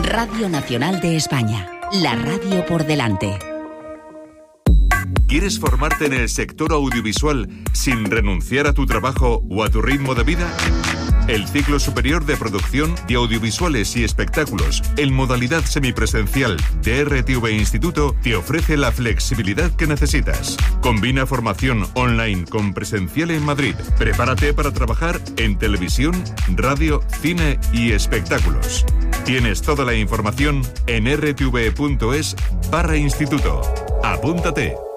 Radio Nacional de España. La radio por delante. ¿Quieres formarte en el sector audiovisual sin renunciar a tu trabajo o a tu ritmo de vida? El ciclo superior de producción de audiovisuales y espectáculos en modalidad semipresencial de RTV Instituto te ofrece la flexibilidad que necesitas. Combina formación online con presencial en Madrid. Prepárate para trabajar en televisión, radio, cine y espectáculos. Tienes toda la información en rtv.es/instituto. Apúntate.